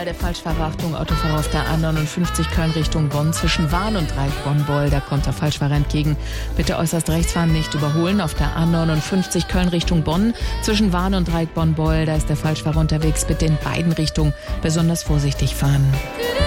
Signal der Falschfahrer. Achtung, Autofahrer auf der A59 Köln Richtung Bonn zwischen Wahn und Dreieck-Bonn-Boll. Da kommt der Falschfahrer entgegen. Bitte äußerst rechts fahren, nicht überholen. Auf der A59 Köln Richtung Bonn zwischen Wahn und Dreieck-Bonn-Boll. Da ist der Falschfahrer unterwegs. Bitte in beiden Richtungen besonders vorsichtig fahren.